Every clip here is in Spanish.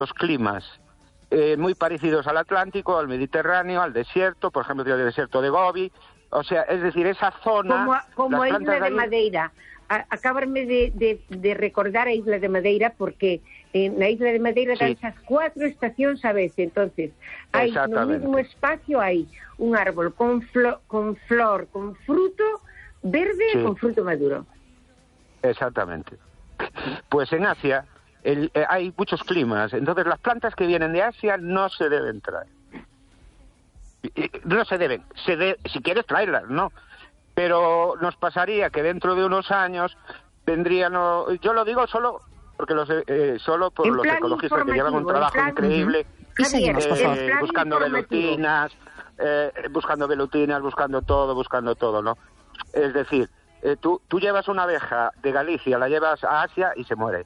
los climas muy parecidos al Atlántico, al Mediterráneo, al desierto, por ejemplo, el desierto de Gobi. O sea, es decir, esa zona... Como Isla de Madeira. Acabarme de recordar a Isla de Madeira, porque en la Isla de Madeira dan esas 4 estacións a vez. Entonces, hay no mismo espacio, hay un árbol con flor, con fruto verde, con fruto maduro. Exactamente. Pues en Asia hay muchos climas, entonces las plantas que vienen de Asia no se deben traer. No se deben, si quieres traerlas, no. Pero nos pasaría que dentro de unos años vendrían, yo lo digo solo porque solo por los ecologistas que llevan un trabajo increíble, buscando velutinas, buscando todo, ¿no? Es decir, tú llevas una abeja de Galicia, la llevas a Asia y se muere.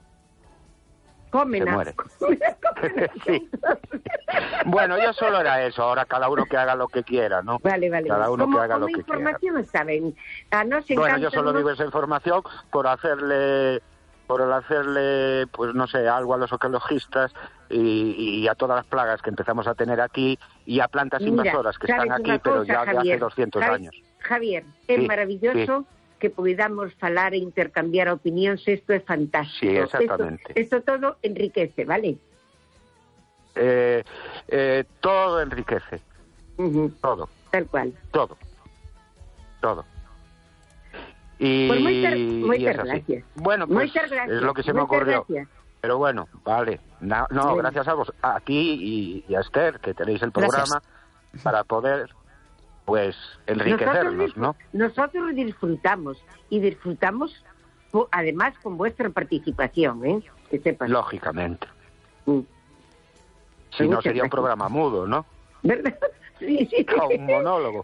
Se muere. Sí. Bueno, yo solo era eso. Ahora cada uno que haga lo que quiera, ¿no? Vale. Cada uno que haga lo que quiera. Información está bien. Bueno, yo solo digo esa información por hacerle, pues no sé, algo a los ecologistas y a todas las plagas que empezamos a tener aquí y a plantas invasoras que están aquí, pero ya de hace 200 años. Javier, es maravilloso que podamos falar e intercambiar opinións, isto é fantástico. Sí, exactamente. Esto todo enriquece, ¿vale? Todo enriquece. Todo. Tal cual. Todo. Y, pues moitas gracias. Bueno, pues es lo que se me ocurrió. Gracias. Pero bueno, vale. No, gracias a vos, a ti y a Esther, que tenéis el programa para poder... pues enriquecernos, ¿no? Nosotros disfrutamos además con vuestra participación, que sepas. Lógicamente. Si no sería un programa mudo, ¿no? ¿Verdad? Sí. Un monólogo.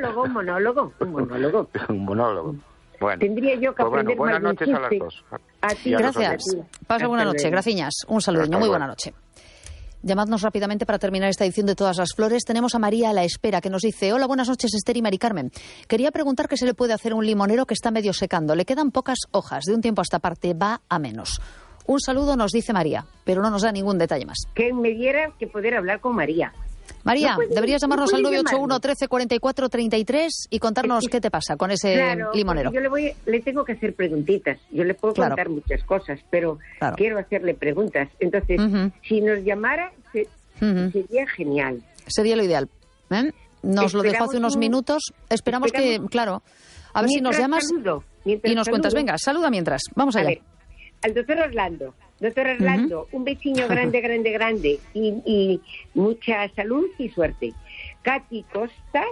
Un monólogo. Bueno, tendría yo que aprender buenas noches a las dos. A ti. Gracias. Pasa buena noche, graciñas. Un saludo, muy buena noche. Llamadnos rápidamente para terminar esta edición de Todas las Flores. Tenemos a María a la espera, que nos dice: hola, buenas noches, Esther y Mari Carmen. Quería preguntar qué se le puede hacer a un limonero que está medio secando. Le quedan pocas hojas, de un tiempo a esta parte va a menos. Un saludo, nos dice María, pero no nos da ningún detalle más. Que me diera que poder hablar con María. María, deberías llamarnos al 981 13 44 33 y contarnos qué te pasa con ese limonero. Yo le tengo que hacer preguntitas. Yo le puedo contar muchas cosas, pero quiero hacerle preguntas. Entonces, si nos llamara, sería genial. Sería lo ideal. Nos lo dejó hace unos minutos. Esperamos que, a ver si nos llamas y nos cuentas. Venga, saluda mientras. Vamos allá. A ver, al doctor Orlando. Doctor Orlando, un vecino grande y mucha salud y suerte. Katy Costas,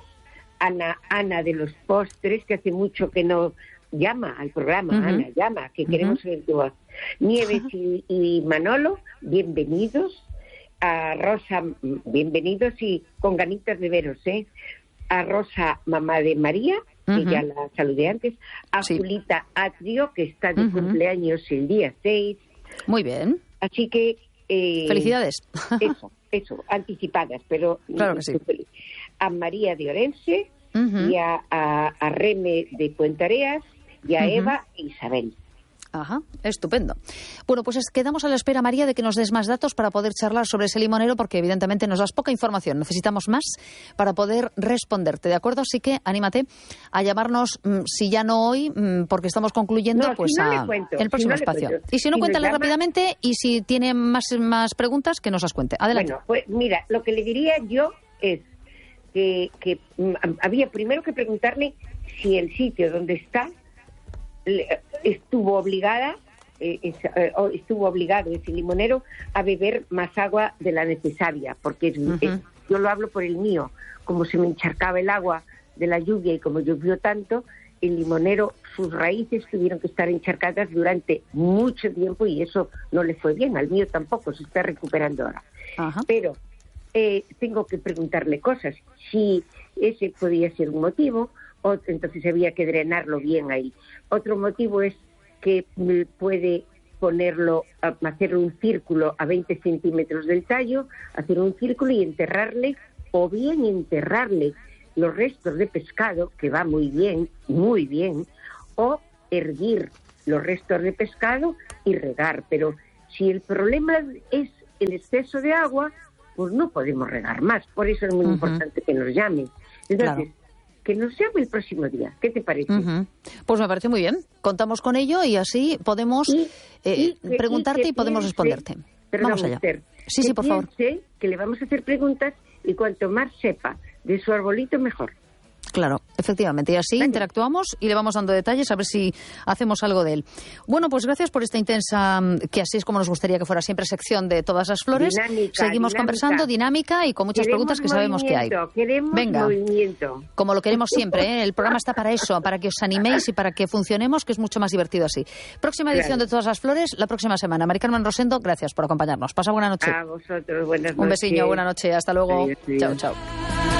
Ana de los postres, que hace mucho que no llama al programa. Ana, llama, que queremos oír tu voz. Nieves y Manolo, bienvenidos. A Rosa, bienvenidos y con ganitas de veros, A Rosa, mamá de María, que ya la saludé antes. A Julita Atrio, que está de cumpleaños el día 6. Muy bien. Así que... felicidades. Eso, anticipadas, pero... Claro que sí. A María de Orense y a Reme de Puentareas y a Eva e Isabel. Ajá, estupendo. Bueno, pues quedamos a la espera, María, de que nos des más datos para poder charlar sobre ese limonero, porque evidentemente nos das poca información. Necesitamos más para poder responderte, ¿de acuerdo? Así que anímate a llamarnos, si ya no hoy, porque estamos concluyendo, pues si el próximo espacio. Y si no, cuéntale rápidamente, y si tiene más preguntas, que nos las cuente. Adelante. Bueno, pues mira, lo que le diría yo es que había primero que preguntarle si el sitio donde está estuvo obligado ese limonero a beber más agua de la necesaria, porque yo lo hablo por el mío, como se me encharcaba el agua de la lluvia y como llovió tanto, el limonero, sus raíces tuvieron que estar encharcadas durante mucho tiempo y eso no le fue bien, al mío tampoco, se está recuperando ahora. Pero tengo que preguntarle cosas, si ese podía ser un motivo, entonces había que drenarlo bien ahí. Otro motivo es que puede ponerlo, hacer un círculo a 20 centímetros del tallo, hacer un círculo y enterrarle, o bien enterrarle los restos de pescado, que va muy bien, o hervir los restos de pescado y regar. Pero si el problema es el exceso de agua, pues no podemos regar más. Por eso es muy importante que nos llamen. Entonces, que nos llame el próximo día. ¿Qué te parece? Pues me parece muy bien. Contamos con ello y así podemos preguntarte y podemos responderte. Vamos allá. Sí, por favor. Que le vamos a hacer preguntas y cuanto más sepa de su arbolito, mejor. Claro, efectivamente. Y así interactuamos y le vamos dando detalles a ver si hacemos algo de él. Bueno, pues gracias por esta intensa, que así es como nos gustaría que fuera siempre, sección de todas las flores. Seguimos conversando, dinámica y con muchas preguntas que sabemos que hay. Venga, movimiento. Como lo queremos siempre, ¿eh? El programa está para eso, para que os animéis y para que funcionemos, que es mucho más divertido así. Próxima edición de Todas las Flores, la próxima semana. Mari Carmen Rosendo, gracias por acompañarnos. Pasa buena noche. A vosotros, buenas noches. Un besiño, buena noche. Hasta luego. Adiós. Chao, chao.